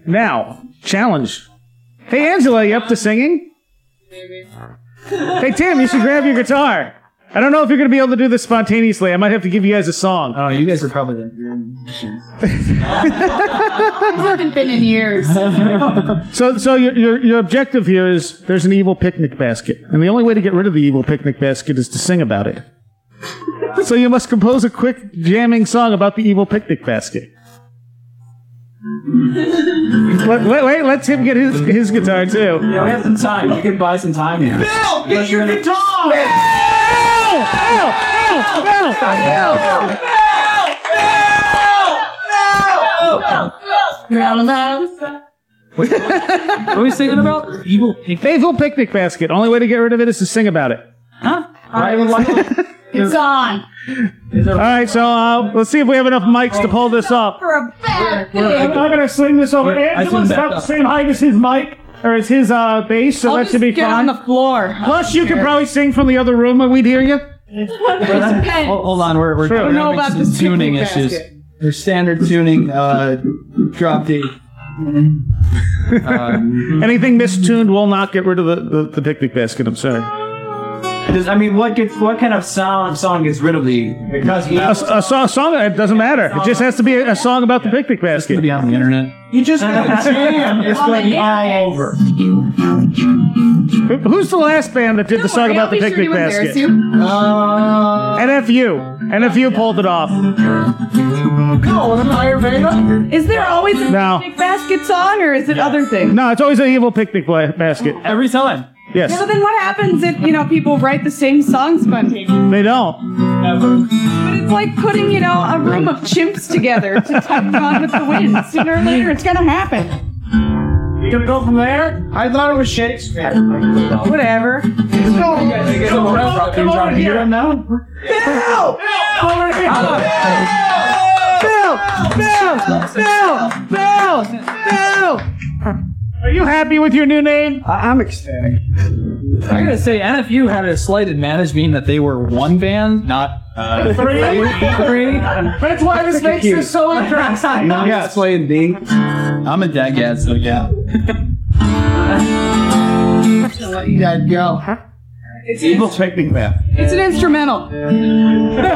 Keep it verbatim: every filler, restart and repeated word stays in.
Now, challenge. Hey, Angela, you up to singing? Maybe. Hey, Tim, you should grab your guitar. I don't know if you're going to be able to do this spontaneously. I might have to give you guys a song. Oh, you guys are probably the musicians. I haven't been in years. So, so your, your your objective here is there's an evil picnic basket, and the only way to get rid of the evil picnic basket is to sing about it. So you must compose a quick jamming song about the evil picnic basket. Wait, wait, wait, let Tim get his his guitar too. Yeah, we have some time. You can buy some time here. Bill, get your guitar! Bill! Bill! Bill! What are we singing about? Evil pig. Evil picnic basket. Only way to get rid of it is to sing about it. Huh? I would like to. It's on. All right, so uh, let's see if we have enough mics to pull this up. For a bad I'm thing. not gonna sling this over. Wait, I Angela's zoomed back about the up. same height as his mic, or as his uh, bass, so I'll that just should be get fine. on the floor. Plus, you could probably sing from the other room, and we'd hear you. Hold, hold on, we're we're, Sure. we're I know having about some this tuning picnic issues. basket. There's standard tuning. Uh, drop D. Uh, Anything mistuned will not get rid of the, the, the picnic basket. I'm sorry. does, I mean, what gets what kind of sound song gets rid of the? Because you A, a, song, a song, it doesn't matter. It just has to be a, a song about the picnic to basket. be on the internet. You just got to jam. It's going to be all over. Who- Who's the last band that did the song about the I'll be sure picnic to embarrass basket? you. Uh, N F U. N F U pulled it off. no, an Ayurveda? Is there always a No. picnic basket song, or is it other things? No, it's always an evil picnic bla- basket. Every time. Yes. So then what happens if, you know, people write the same songs spontaneously? They don't. Ever. But it's like putting, you know, a room of chimps together to type on with the wind. Sooner or later, it's gonna happen. You gonna go from there? I thought it was Shakespeare. Whatever. Come over here. now? Bill! Over here. Bill! Bill! Bill! Bill! Bill! Are you happy with your new name? I- I'm ecstatic. I gotta say, N F U had a slight advantage, being that they were one band, not uh, Three? three. That's why this makes this so interesting. Yeah, it's playing D. I'm a dad, so yeah. Let you guys go. It's evil picnic basket. It's an instrumental.